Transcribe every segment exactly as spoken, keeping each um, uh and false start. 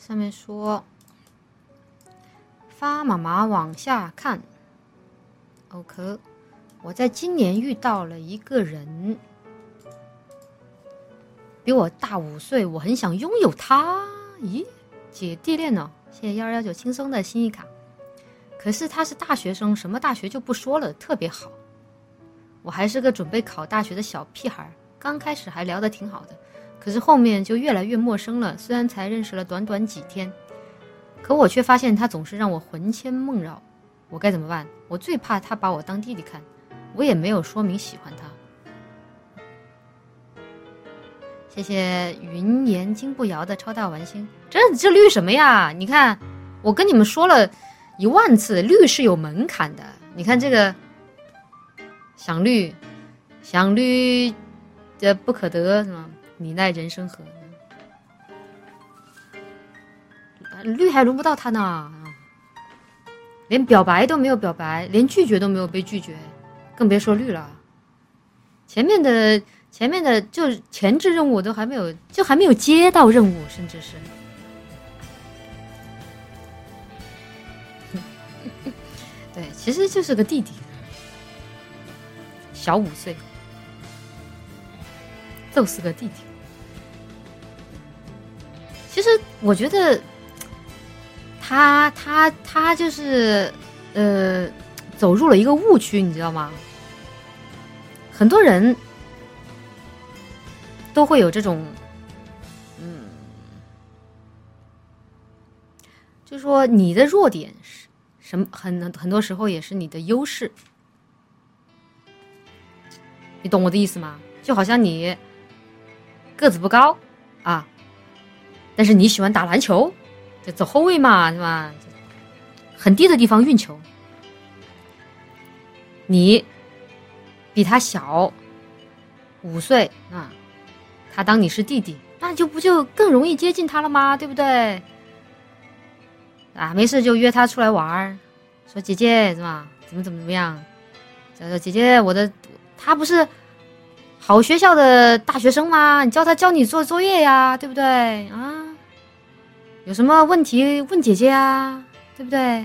上面说发妈妈往下看。OK， 我在今年遇到了一个人，比我大五岁，我很想拥有他。咦，姐弟恋呢？谢谢幺二幺九轻松的心意卡。可是他是大学生，什么大学就不说了，特别好。我还是个准备考大学的小屁孩，刚开始还聊得挺好的，可是后面就越来越陌生了。虽然才认识了短短几天，可我却发现他总是让我魂牵梦绕。我该怎么办？我最怕他把我当弟弟看，我也没有说明喜欢他。谢谢云言金不摇的超大玩星。这这绿什么呀？你看，我跟你们说了一万次，绿是有门槛的。你看这个想绿，想绿的不可得，是吗？你奈人生何？绿还轮不到他呢，连表白都没有表白，连拒绝都没有被拒绝，更别说绿了。前面的前面的就前置任务都还没有，就还没有接到任务，甚至是。对，其实就是个弟弟，小五岁，就是个弟弟。其实我觉得他他他就是呃走入了一个误区，你知道吗？很多人都会有这种嗯，就说你的弱点是什么，很很多时候也是你的优势，你懂我的意思吗？就好像你个子不高啊，但是你喜欢打篮球，就走后卫嘛，是吧？很低的地方运球，你比他小五岁啊，他当你是弟弟，那就不就更容易接近他了吗？对不对？啊，没事就约他出来玩，说姐姐是吧？怎么怎么怎么样？说姐姐，我的他不是好学校的大学生吗？你教他教你做作业呀，对不对啊？有什么问题问姐姐啊，对不对？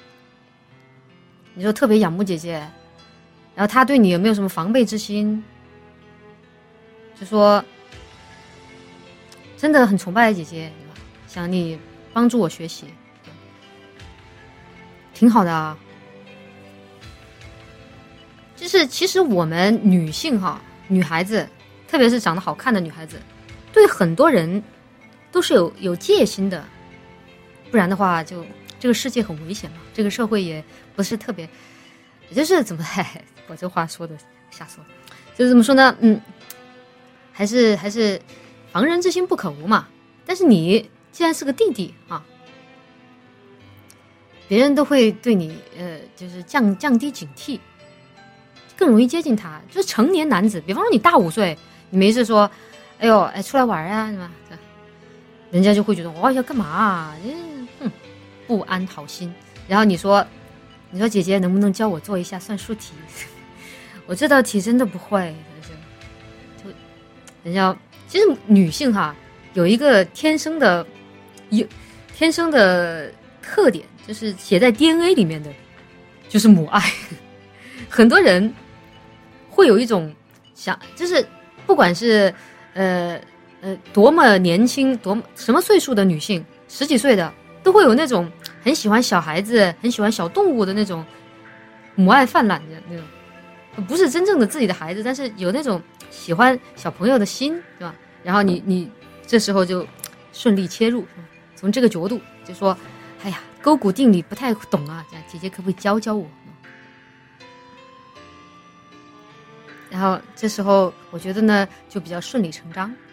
你说特别仰慕姐姐，然后他对你有没有什么防备之心？就说真的很崇拜姐姐，想你帮助我学习，挺好的啊。就是其实我们女性哈，女孩子，特别是长得好看的女孩子，对很多人都是有有戒心的，不然的话就这个世界很危险嘛，这个社会也不是特别，也就是怎么哎，我这话说的瞎说，就是怎么说呢？嗯，还是还是防人之心不可无嘛。但是你既然是个弟弟啊，别人都会对你呃，就是降降低警惕，更容易接近他。就是成年男子，比方说你大五岁，你没事说，哎呦，哎，出来玩啊，是吧？人家就会觉得，哇，要干嘛啊？嗯，哼，不安好心。然后你说，你说姐姐能不能教我做一下算术题？我这道题真的不会，就人家其实女性哈有一个天生的有天生的特点，就是写在 D N A 里面的，就是母爱。很多人会有一种想，就是不管是呃呃多么年轻，多么什么岁数的女性，十几岁的都会有那种很喜欢小孩子、很喜欢小动物的那种母爱泛滥的那种。不是真正的自己的孩子，但是有那种喜欢小朋友的心，对吧？然后你你这时候就顺利切入，从这个角度就说，哎呀，勾股定理不太懂啊，姐姐可不可以教教我？然后这时候我觉得呢，就比较顺理成章